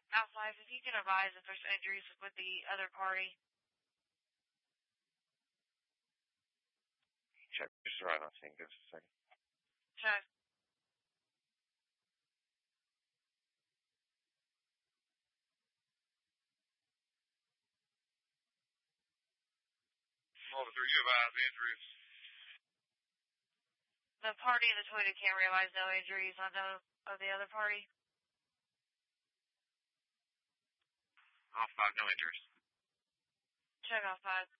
Outside, if you can advise if there's injuries with the other party. Check. Just right on scene. Give us a second. Check. Officer, you advise injuries. The party in the Toyota Camry advised no injuries on of the other party. Off 5, no injuries. Check off 5.